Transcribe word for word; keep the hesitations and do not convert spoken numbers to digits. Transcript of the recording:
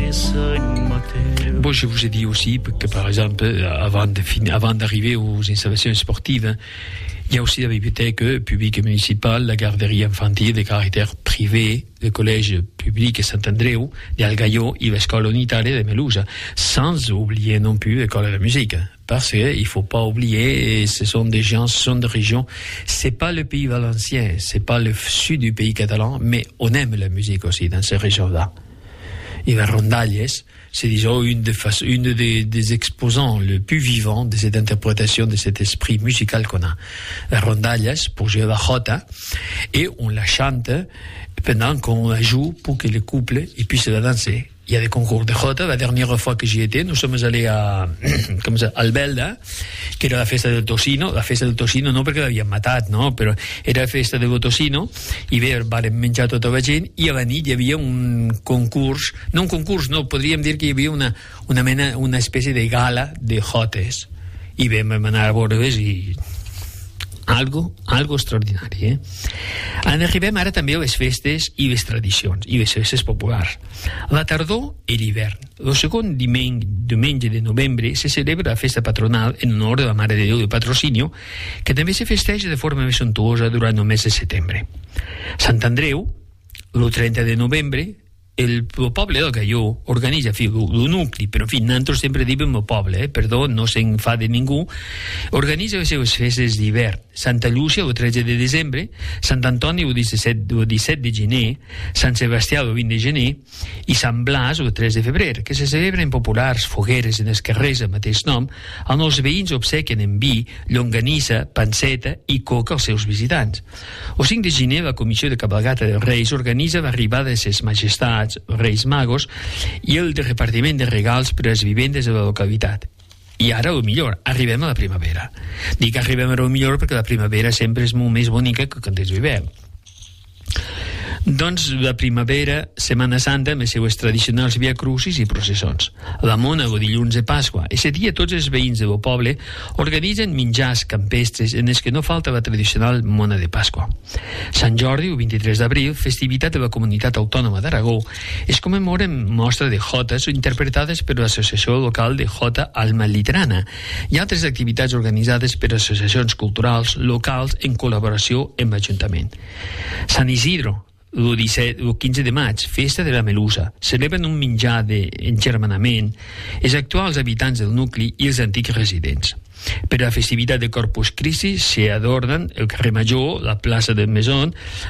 Bon, je vous ai dit aussi que, par exemple, avant, de fin... avant d'arriver aux installations sportives, il y a aussi la bibliothèque publique municipale, la garderie infantile de caractère privé, le collège public Saint-Andreu d'Algaio et l'école unitaire de Melusa, sans oublier non plus l'école de musique. Parce qu'il ne faut pas oublier, ce sont des gens, ce sont des régions, c'est pas le pays valencien, c'est pas le sud du pays catalan, mais on aime la musique aussi dans ces régions-là. Et les rondalles, c'est disons une, de fa- une des, des exposants le plus vivants de cette interprétation, de cet esprit musical qu'on a. Les rondalles, pour jouer la jota, et on la chante pendant qu'on la joue pour que le couple puisse la danser. Il y a des concours de jota. La dernière fois que j'y étais, nous sommes allés à, comme ça, Albelda, que era la festa del tocino. La festa del tocino no perquè l'havien matat, no? Però era la festa del tocino, i bé, vàrem menjar tota la gent, i a la nit hi havia un concurs, no un concurs, no, podríem dir que hi havia una, una mena, una espècie de gala de jotes. I vam anar a veure-les i algo, algo extraordinari, eh? En arribem ara també a les festes i les tradicions i les festes populars. La tardor i l'hivern. El segon diumenge, diumenge de novembre se celebra la festa patronal en honor de la Mare de Déu de Patrocinio, que també se festeja de forma més suntuosa durant el mes de setembre. Sant Andreu, el trenta de novembre, el, el poble del Gaió organitza, fi, el nucli, però en fi, nosaltres sempre diem el poble, eh, perdó, no s'enfade ningú, organitza les seves festes d'hivern. Santa Llúcia, el tretze de desembre, Sant Antoni, el disset, el disset de gener, Sant Sebastià, el vint de gener, i Sant Blas, el tres de febrer, que se celebren populars fogueres en els carrers del mateix nom, on els veïns obsequen en vi, llonganissa, panceta i coca als seus visitants. El cinc de gener, la Comissió de Cabalgata dels Reis organitza l'arribada de ses majestats, Reis Magos, i el de repartiment de regals per a les vivendes de la localitat. I ara, el millor, arribem a la primavera. Dic que arribem a el millor perquè la primavera sempre és molt més bonica que quan és l'hivern. Doncs la primavera, Setmana Santa, amb les seues tradicionals via crucis i processons. La mona, el dilluns de Pasqua. Aquest dia tots els veïns del poble organitzen menjars campestres en els que no falta la tradicional mona de Pasqua. Sant Jordi, el vint-i-tres d'abril, festivitat de la Comunitat Autònoma d'Aragó, es commemora en mostra de jotes interpretades per l'Associació Local de Jota Alma Literana i altres activitats organitzades per associacions culturals locals en col·laboració amb l'Ajuntament. Sant Isidro, el, disset, el quinze de maig, festa de la Melusa. Celebren un menjar d'engermanament els actuals habitants del nucli i els antics residents. Per a la festivitat de Corpus Christi s'hi adornen el carrer Major, la plaça del Mesón,